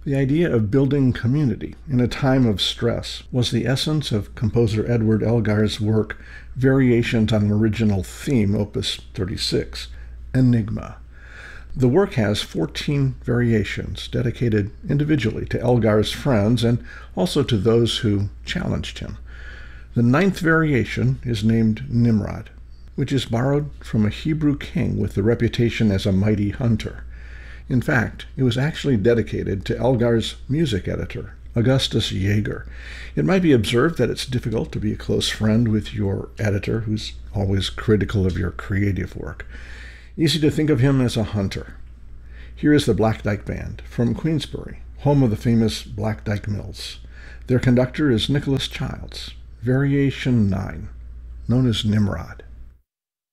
The idea of building community in a time of stress was the essence of composer Edward Elgar's work, Variations on an Original Theme, Opus 36, Enigma. The work has 14 variations dedicated individually to Elgar's friends and also to those who challenged him. The 9th variation is named Nimrod, which is borrowed from a Hebrew king with the reputation as a mighty hunter. In fact, it was actually dedicated to Elgar's music editor, Augustus Jaeger. It might be observed that it's difficult to be a close friend with your editor, who's always critical of your creative work. Easy to think of him as a hunter. Here is the Black Dyke Band from Queensbury, home of the famous Black Dyke Mills. Their conductor is Nicholas Childs. Variation 9, known as Nimrod.